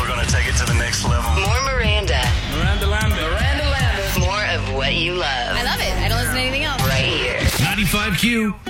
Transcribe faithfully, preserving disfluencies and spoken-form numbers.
we're going to take it to the next level. More Miranda. Miranda Lambert. Miranda Lambert. More of what you love. I love it. I don't listen to anything else. Right here. ninety-five Q.